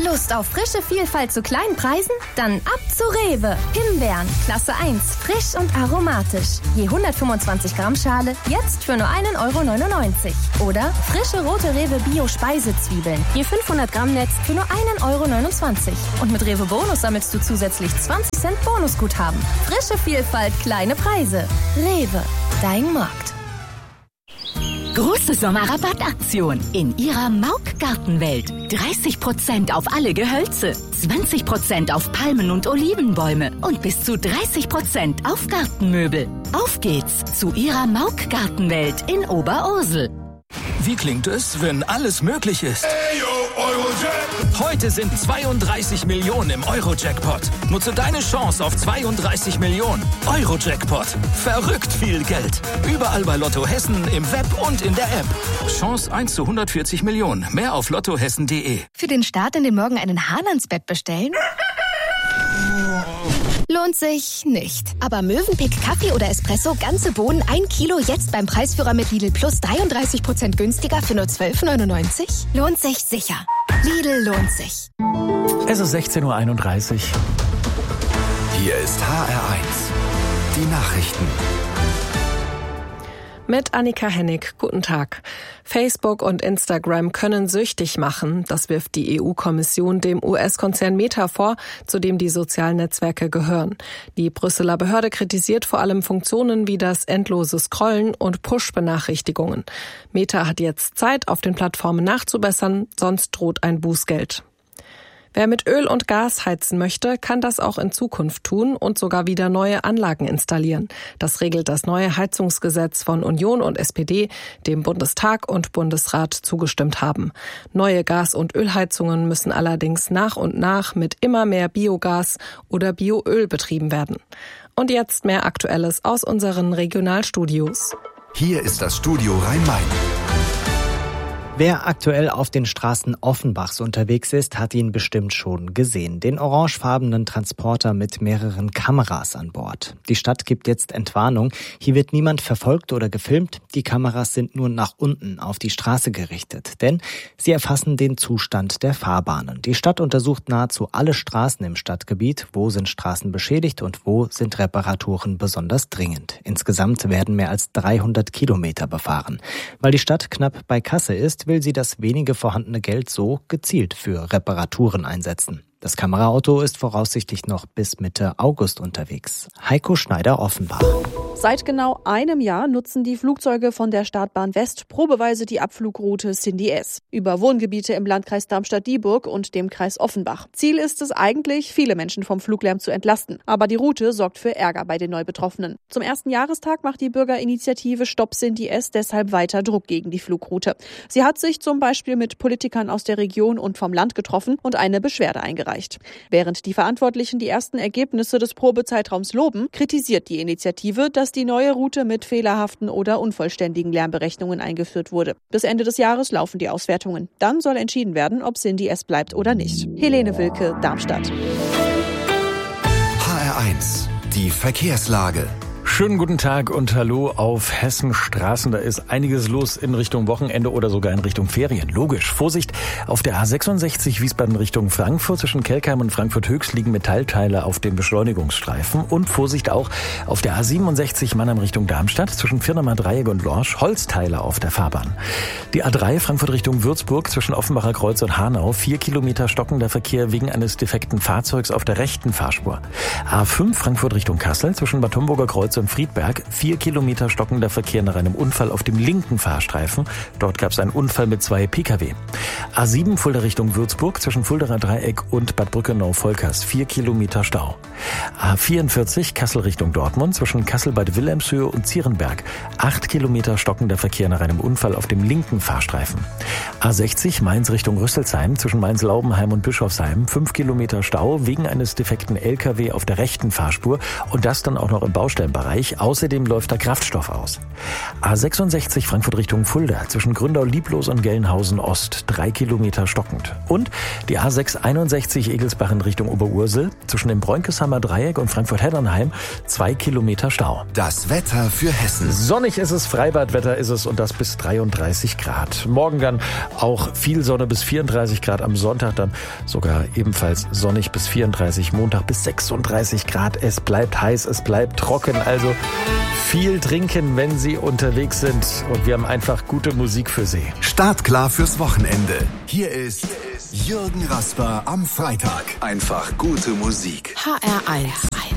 Lust auf frische Vielfalt zu kleinen Preisen? Dann ab zu Rewe. Himbeeren, Klasse 1, frisch und aromatisch. Je 125 Gramm Schale, jetzt für nur 1,99 €. Oder frische rote Rewe Bio-Speisezwiebeln. Je 500 Gramm Netz für nur 1,29 €. Und mit Rewe Bonus sammelst du zusätzlich 20 Cent Bonusguthaben. Frische Vielfalt, kleine Preise. Rewe, dein Markt. Große Sommerrabattaktion in Ihrer Mauk-Gartenwelt. 30% auf alle Gehölze, 20% auf Palmen und Olivenbäume und bis zu 30% auf Gartenmöbel. Auf geht's zu Ihrer Mauk-Gartenwelt in Oberursel. Wie klingt es, wenn alles möglich ist? Heute sind 32 Millionen im Euro-Jackpot. Nutze deine Chance auf 32 Millionen. Euro-Jackpot. Verrückt viel Geld. Überall bei Lotto Hessen, im Web und in der App. Chance 1 zu 140 Millionen. Mehr auf lottohessen.de. Für den Start in den Morgen einen Hahn ans Bett bestellen? Lohnt sich nicht. Aber Mövenpick Kaffee oder Espresso, ganze Bohnen, 1 Kilo, jetzt beim Preisführer mit Lidl Plus 33% günstiger für nur 12,99 €? Lohnt sich sicher. Lidl lohnt sich. Es ist 16:31 Uhr. Hier ist HR1. Die Nachrichten. Mit Annika Hennig. Guten Tag. Facebook und Instagram können süchtig machen. Das wirft die EU-Kommission dem US-Konzern Meta vor, zu dem die sozialen Netzwerke gehören. Die Brüsseler Behörde kritisiert vor allem Funktionen wie das endlose Scrollen und Push-Benachrichtigungen. Meta hat jetzt Zeit, auf den Plattformen nachzubessern, sonst droht ein Bußgeld. Wer mit Öl und Gas heizen möchte, kann das auch in Zukunft tun und sogar wieder neue Anlagen installieren. Das regelt das neue Heizungsgesetz von Union und SPD, dem Bundestag und Bundesrat zugestimmt haben. Neue Gas- und Ölheizungen müssen allerdings nach und nach mit immer mehr Biogas oder Bioöl betrieben werden. Und jetzt mehr Aktuelles aus unseren Regionalstudios. Hier ist das Studio Rhein-Main. Wer aktuell auf den Straßen Offenbachs unterwegs ist, hat ihn bestimmt schon gesehen. Den orangefarbenen Transporter mit mehreren Kameras an Bord. Die Stadt gibt jetzt Entwarnung. Hier wird niemand verfolgt oder gefilmt. Die Kameras sind nur nach unten auf die Straße gerichtet. Denn sie erfassen den Zustand der Fahrbahnen. Die Stadt untersucht nahezu alle Straßen im Stadtgebiet. Wo sind Straßen beschädigt und wo sind Reparaturen besonders dringend? Insgesamt werden mehr als 300 Kilometer befahren. Weil die Stadt knapp bei Kasse ist, will sie das wenige vorhandene Geld so gezielt für Reparaturen einsetzen. Das Kameraauto ist voraussichtlich noch bis Mitte August unterwegs. Heiko Schneider-Offenbach. Seit genau einem Jahr nutzen die Flugzeuge von der Startbahn West probeweise die Abflugroute Cindy S. über Wohngebiete im Landkreis Darmstadt-Dieburg und dem Kreis Offenbach. Ziel ist es eigentlich, viele Menschen vom Fluglärm zu entlasten. Aber die Route sorgt für Ärger bei den Neubetroffenen. Zum ersten Jahrestag macht die Bürgerinitiative Stopp Cindy S deshalb weiter Druck gegen die Flugroute. Sie hat sich zum Beispiel mit Politikern aus der Region und vom Land getroffen und eine Beschwerde eingereicht. Während die Verantwortlichen die ersten Ergebnisse des Probezeitraums loben, kritisiert die Initiative, dass die neue Route mit fehlerhaften oder unvollständigen Lärmberechnungen eingeführt wurde. Bis Ende des Jahres laufen die Auswertungen. Dann soll entschieden werden, ob Cindy S bleibt oder nicht. Helene Wilke, Darmstadt. HR1, die Verkehrslage. Schönen guten Tag und hallo auf Hessenstraßen. Da ist einiges los in Richtung Wochenende oder sogar in Richtung Ferien. Logisch. Vorsicht, auf der A66 Wiesbaden Richtung Frankfurt zwischen Kelkheim und Frankfurt-Höchst liegen Metallteile auf dem Beschleunigungsstreifen. Und Vorsicht auch auf der A67 Mannheim Richtung Darmstadt zwischen Firnamer Dreieck und Lorsch Holzteile auf der Fahrbahn. Die A3 Frankfurt Richtung Würzburg zwischen Offenbacher Kreuz und Hanau 4 Kilometer stockender Verkehr wegen eines defekten Fahrzeugs auf der rechten Fahrspur. A5 Frankfurt Richtung Kassel zwischen Bad Homburger Kreuz und Friedberg 4 Kilometer stockender Verkehr nach einem Unfall auf dem linken Fahrstreifen. Dort gab es einen Unfall mit 2 Pkw. A7 Fulda Richtung Würzburg zwischen Fuldaer Dreieck und Bad Brückenau-Volkers 4 Kilometer Stau. A44 Kassel Richtung Dortmund zwischen Kassel-Bad Wilhelmshöhe und Zierenberg 8 Kilometer stockender Verkehr nach einem Unfall auf dem linken Fahrstreifen. A60 Mainz Richtung Rüsselsheim zwischen Mainz-Laubenheim und Bischofsheim 5 Kilometer Stau wegen eines defekten LKW auf der rechten Fahrspur und das dann auch noch im Baustellenbereich. Außerdem läuft da Kraftstoff aus. A66 Frankfurt Richtung Fulda zwischen Gründau-Lieblos und Gelnhausen Ost 3 Kilometer Kilometer stockend. Und die A661 Egelsbach in Richtung Oberursel zwischen dem Bräunkesheimer Dreieck und Frankfurt-Heddernheim 2 Kilometer Stau. Das Wetter für Hessen. Sonnig ist es, Freibadwetter ist es und das bis 33 Grad. Morgen dann auch viel Sonne bis 34 Grad, am Sonntag dann sogar ebenfalls sonnig bis 34, Montag bis 36 Grad. Es bleibt heiß, es bleibt trocken, also viel trinken, wenn Sie unterwegs sind und wir haben einfach gute Musik für Sie. Startklar fürs Wochenende. Hier ist Jürgen Rasper am Freitag. Einfach gute Musik. HR1.